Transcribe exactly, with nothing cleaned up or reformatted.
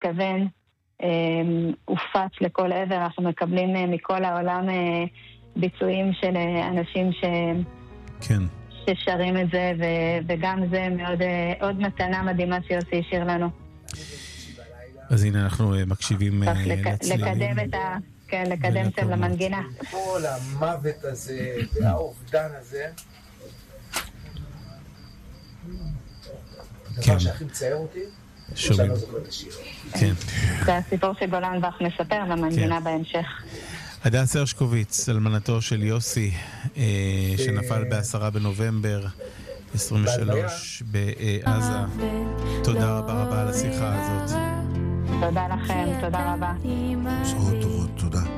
מתכוון, הופץ לכל עבר. אנחנו מקבלים מכל העולם ביצועים של אנשים ש... כן. ששרים את זה, ו- וגם זה מאוד, עוד מתנה מדהימה שיוסי השאיר לנו. אז הנה אנחנו מקשיבים לצלילים. לצלילים. לקדם את ה... כן, לקדם את המנגינה. כל המוות הזה והאובדן הזה, הדבר שהכי מצייר אותי, שומעים. כן. זה הסיפור שגולן בך מספר, למנגינה בהמשך. הדס הרשקוביץ, אלמנתו של יוסי, שנפל בעשרה בנובמבר עשרים ושלוש בעזה. תודה רבה רבה על השיחה הזאת. תודה לכם, תודה רבה. בשורות טובות, תודה.